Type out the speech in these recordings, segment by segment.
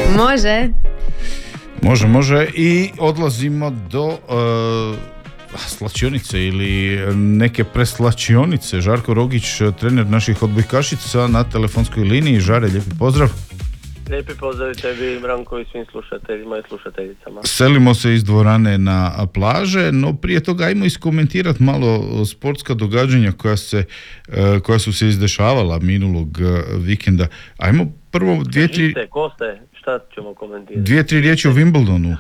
Može. Može i odlazimo do slačionice ili neke preslačionice. Žarko Rogić, trener naših odbojkašica na telefonskoj liniji. Žare, lijepi pozdrav. Lijepi pozdrav tebi, Branko, i svim slušateljima i slušateljicama. Selimo se iz dvorane na plaže, no prije toga ajmo iskomentirati malo sportska događanja koja su se izdešavala minulog vikenda. Ajmo prvo šta ćemo komentirati? 2-3 riječi o Wimbledonu.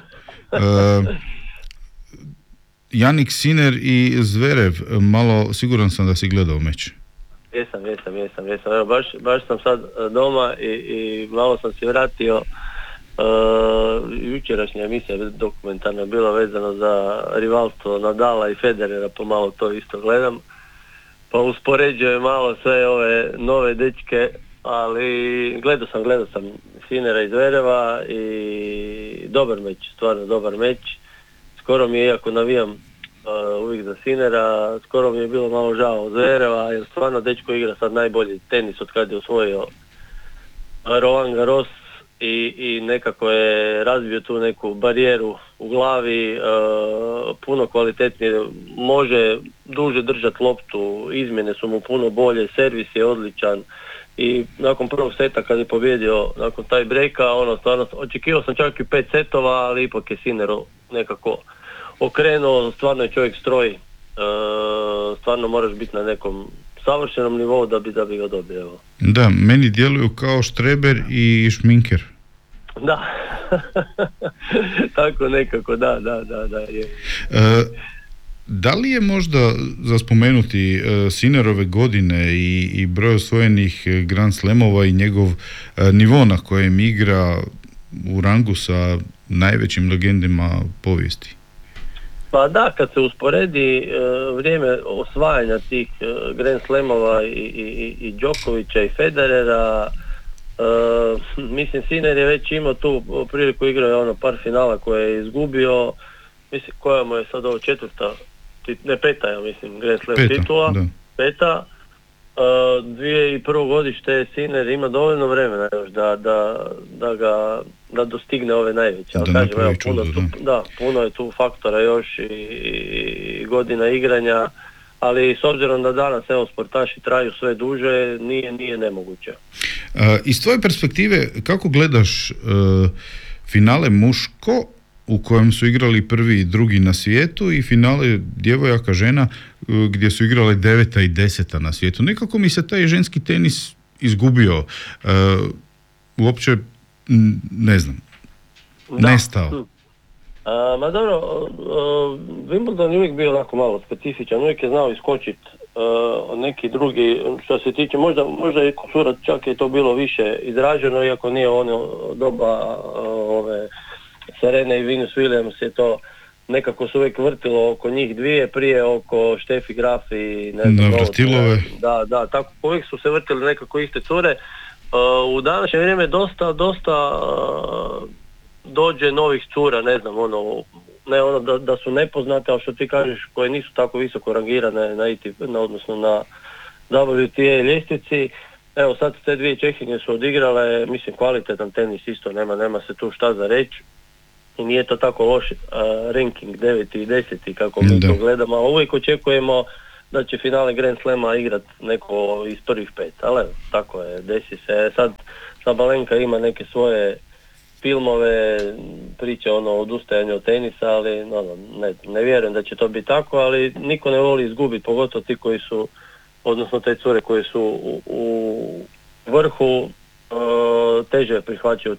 Jannik Sinner i Zverev, malo siguran sam da si gledao meč. Jesam. Evo, baš sam sad doma i malo sam se vratio. Jučerašnja emisija dokumentarna je bila vezano za rivalstvo Nadala i Federera, pa malo to isto gledam. Pa uspoređujem malo sve ove nove dečke, ali gledao sam Sinnera i Zvereva i dobar meč, stvarno dobar meč. Skoro mi je, iako navijam uvijek za Sinnera, skoro mi je bilo malo žao Zvereva, jer stvarno dečko igra sad najbolji tenis od kad je osvojio Roland Garros i nekako je razbio tu neku barijeru u glavi, puno kvalitetnije, može duže držati loptu, izmjene su mu puno bolje, servis je odličan i nakon prvog seta kad je pobjedio nakon taj breaka, stvarno očekivao sam čak i 5 setova, ali ipak je Sinner nekako okrenuo, stvarno je čovjek stroj, stvarno moraš biti na nekom savršenom nivou da bi ga dobio. Evo. Da, meni djeluju kao Štreber i Šminker. Da, tako nekako, da je. Da li je možda za spomenuti Sinnerove godine i broj osvojenih Grand Slamova i njegov nivo na kojem igra u rangu sa najvećim legendima povijesti? Pa da, kad se usporedi vrijeme osvajanja tih Grand Slamova i Đokovića i Federera, mislim Sinner je već imao tu priliku, igrao je par finala koje je izgubio, mislim koja mu je sad ovo peta, ja mislim, Grand Slam titula, da. Peta. 2001. godište Sinner ima dovoljno vremena još da dostigne ove najveće. Ali kažem, puno je tu faktora još i godina igranja, ali s obzirom da danas sportaši traju sve duže, nije nemoguće. Iz tvoje perspektive, kako gledaš finale muško u kojem su igrali prvi i drugi na svijetu i finale djevojaka žena gdje su igrale 9. i 10. na svijetu? Nekako mi se taj ženski tenis izgubio. Uopće ne znam. Nestao. Ma dobro, Wimbledon je uvijek bio onako malo specifičan, uvijek je znao iskočiti neki drugi, što se tiče, možda je surat čak je to bilo više izraženo, iako nije ono doba Serene i Venus Williams, je to nekako se uvijek vrtilo oko njih dvije, prije oko Steffi Graf i ne znam, Navratilove. Da, tako uvijek su se vrtili nekako iste cure. U današnje vrijeme dosta dođe novih cura, ne znam, da su nepoznate, ali što ti kažeš, koje nisu tako visoko rangirane odnosno na WTA ljestvici. Evo sad te dvije Čehinje su odigrale, mislim, kvalitetan tenis isto, nema se tu šta za reći. I nije to tako loš ranking 9. i 10. kako mi to gledamo, ali uvijek očekujemo da će finale Grand Slama igrat neko iz prvih 5, ali tako je, desi se. Sad Sabalenka ima neke svoje filmove, priče o odustajanju od tenisa, ali ne vjerujem da će to biti tako, ali niko ne voli izgubiti, pogotovo ti koji su, odnosno te cure koji su u vrhu, teže prihvaćaju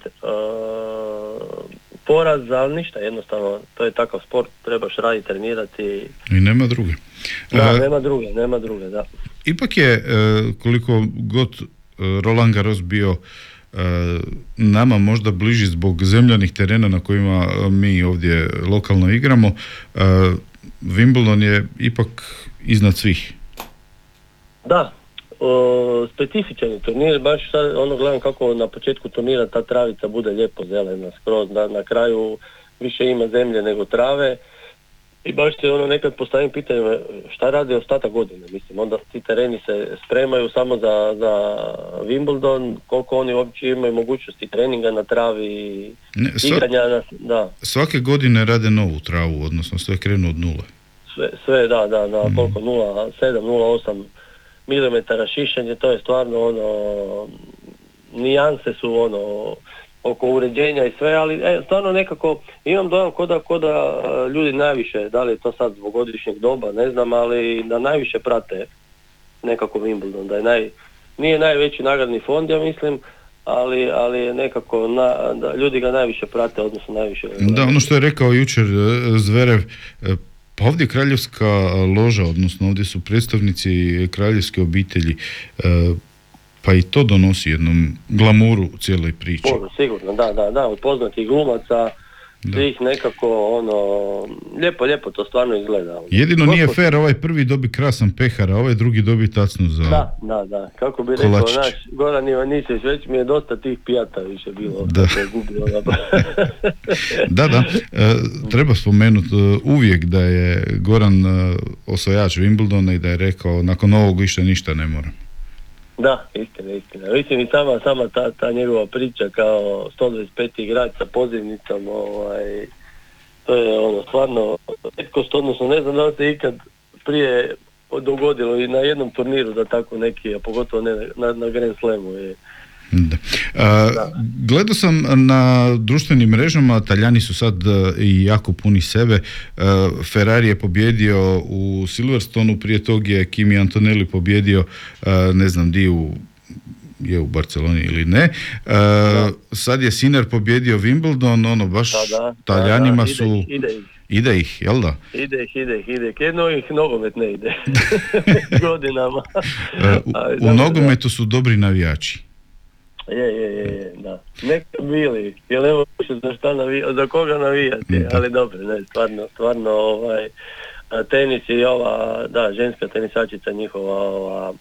poraz, ali ništa, jednostavno, to je takav sport, trebaš raditi, trenirati. I nema druge. Nema druge, da. Ipak je, koliko god Roland Garros bio nama možda bliži zbog zemljanih terena na kojima mi ovdje lokalno igramo, Wimbledon je ipak iznad svih. Da, specifičan je turnir, baš sad gledam kako na početku turnira ta travica bude lijepo zelena skroz, na kraju više ima zemlje nego trave I baš se nekad postavim pitanje šta radi ostatak godine, mislim, onda ti tereni se spremaju samo za Wimbledon, koliko oni uopće imaju mogućnosti treninga na travi, igranja, da. Svake godine rade novu travu, odnosno sve krenu od nule. Sve, da, koliko, 0,7, 0,8 milimetara šišanje, to je stvarno nijanse su oko uređenja i sve, ali stvarno nekako imam dojam ko da ljudi najviše, da li je to sad zbog godišnjeg doba, ne znam, ali da najviše prate nekako Wimbledon, da nije najveći nagradni fond, ja mislim, ali je nekako da ljudi ga najviše prate, odnosno najviše... Da, ono što je rekao jučer Zverev, pa ovdje je kraljevska loža, odnosno ovdje su predstavnici kraljevske obitelji, pa i to donosi jednom glamuru u cijeloj priči. Sigurno, da, od poznatih glumaca, svih nekako, lijepo to stvarno izgleda. Jedino nije fair, ovaj prvi dobi krasan pehar, a ovaj drugi dobi tacnu za Da, kako bi rekao naš Goran Ivanišević, već mi je dosta tih pijata više bilo. Da, treba spomenuti uvijek da je Goran osvajač Wimbledona i da je rekao nakon ovog više ništa ne moram. Da, istina. Mislim i sama ta njegova priča kao 125. igrač sa pozivnicom, to je stvarno retkost, odnosno ne znam da li se ikad prije dogodilo i na jednom turniru da tako neki, a pogotovo ne na Grand Slamu je. Da. Gledao sam na društvenim mrežama, Talijani su sad i jako puni sebe. Ferrari je pobjedio u Silverstonu, prije tog je Kimi Antonelli pobjedio, ne znam di je u Barceloni ili ne. Sad je Sinner pobjedio Wimbledon, baš Talijanima su... Ide ih, jel da? Ide ih. Jedno ih nogomet ne ide. Godinama. U nogometu su dobri navijači. Je, da. Neka bili, jer ne može za koga navijati, ali dobro, ne, stvarno tenis i ženska tenisačica njihova,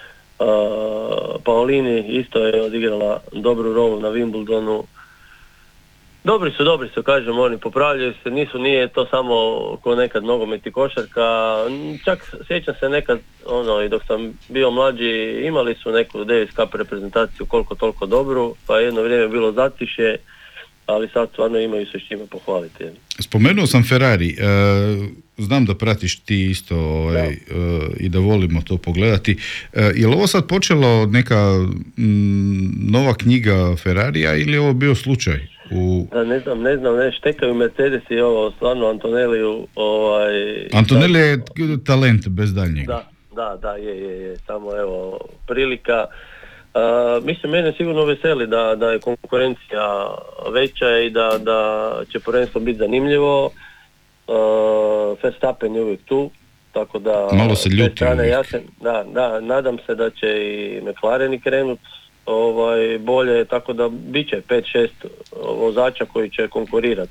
Paolini isto je odigrala dobru rolu na Wimbledonu. Dobri su, kažem, oni popravljaju se, nije to samo ko nekad nogomet i košarka, čak sjećam se nekad, i dok sam bio mlađi, imali su neku Davis Cup reprezentaciju koliko toliko dobru, pa jedno vrijeme bilo zatišje, ali sad stvarno imaju se s čime pohvaliti. Spomenuo sam Ferrari, znam da pratiš ti isto i da volimo to pogledati. Je li ovo sad počelo neka nova knjiga Ferrarija ili je ovo bio slučaj? Ne znam, štekaju Mercedes i stvarno Antonelliju. Antonelli je talent bez daljnjega. Da, je, samo prilika. Mislim, mene sigurno veseli da je konkurencija veća i da će prvenstvo biti zanimljivo. Verstappen je uvijek tu, tako da... Malo se ljuti uvijek. Nadam se da će i McLareni krenut bolje, tako da bit će 5-6 vozača koji će konkurirati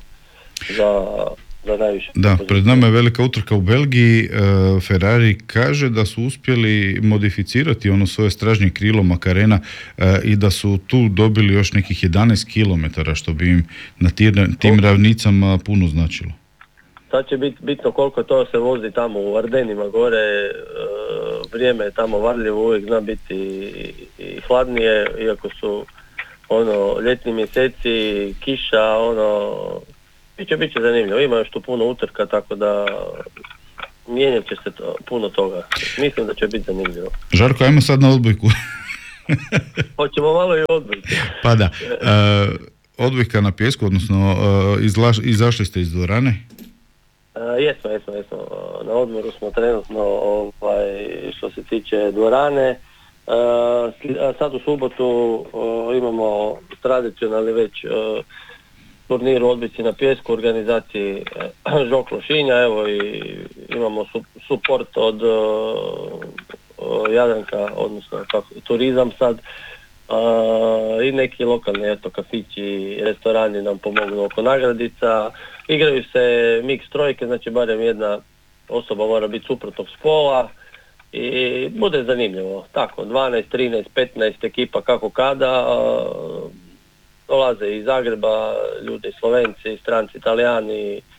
za najviše. Da, pred nama je velika utrka u Belgiji. Ferrari kaže da su uspjeli modificirati svoje stražnje krilo Macarena i da su tu dobili još nekih 11 km, što bi im na tim ravnicama puno značilo. Sad će biti bitno koliko to se vozi tamo u Ardenima gore, vrijeme je tamo varljivo, uvijek zna biti i hladnije, iako su ljetni mjeseci, kiša, bit će zanimljivo, ima još tu puno utrka, tako da mijenjat će se puno toga, mislim da će biti zanimljivo. Žarko, ajmo sad na odbojku. Hoćemo malo i odbojku. Pa da, odbojka na pijesku, odnosno izašli ste iz dvorane? Jesmo. Na odmoru smo trenutno što se tiče dvorane. Sad u subotu imamo tradicionalni već turnir u odbojci na pijesku u organizaciji Žok Lošinja. Evo i imamo suport od Jadranka, odnosno turizam sad. I neki lokalni kafići, restorani nam pomognu oko nagradica. Igraju se mix trojke, znači barem jedna osoba mora biti suprotnog spola i bude zanimljivo. Tako, 12, 13, 15 ekipa kako kada, dolaze iz Zagreba, ljudi Slovenci, stranci, Italijani,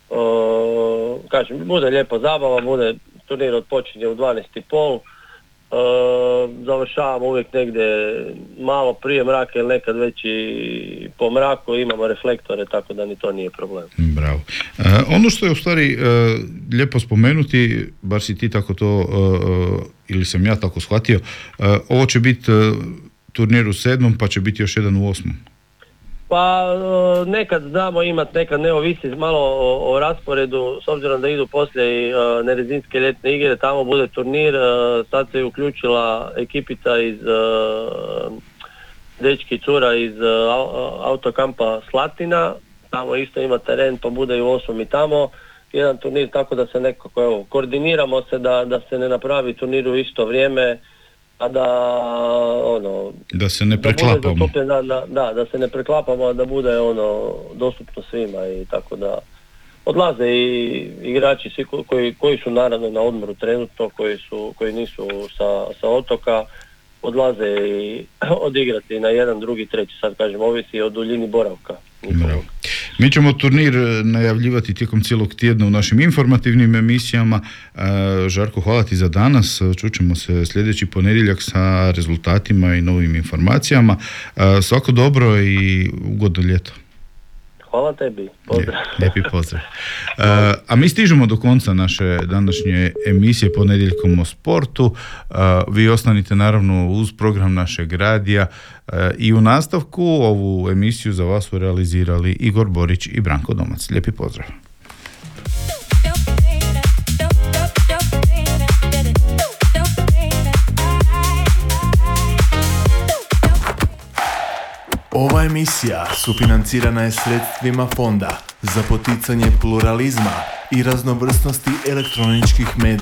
Kažem, bude lijepo zabava, bude turnir odpočinje u 12:30, završavamo uvijek negdje malo prije mraka ili nekad već i po mraku, imamo reflektore, tako da ni to nije problem. Bravo. Ono što je u stvari lijepo spomenuti, bar si ti tako to, ili sam ja tako shvatio, ovo će biti turnir u 7. pa će biti još jedan u 8. Pa nekad znamo imati, nekad ne, ovisi malo o rasporedu, s obzirom da idu poslije i nerezinske ljetne igre, tamo bude turnir, sad se je uključila ekipica iz dečki cura iz autokampa Slatina, tamo isto ima teren pa bude i u 8. i tamo jedan turnir, tako da se nekako, evo, koordiniramo se da se ne napravi turnir u isto vrijeme, a da se ne preklapamo. Da se ne preklapamo, a da bude dostupno svima, i tako da odlaze i igrači svi koji su naravno na odmoru trenutno, koji nisu sa otoka, odlaze i odigrati na 1, 2, 3, sad kažem, ovisi o duljini boravka. Mi ćemo turnir najavljivati tijekom cijelog tjedna u našim informativnim emisijama. Žarko, hvala ti za danas. Čućemo se sljedeći ponedjeljak sa rezultatima i novim informacijama. Svako dobro i ugodno ljeto. Hvala tebi. Pozdrav. Lijepi pozdrav. A mi stižemo do konca naše današnje emisije Ponedjeljkom o sportu. Vi ostanite naravno uz program našeg radija i u nastavku ovu emisiju za vas su realizirali Igor Borić i Branko Domac. Lijepi pozdrav. Ova emisija sufinancirana je sredstvima Fonda za poticanje pluralizma i raznovrsnosti elektroničkih medija.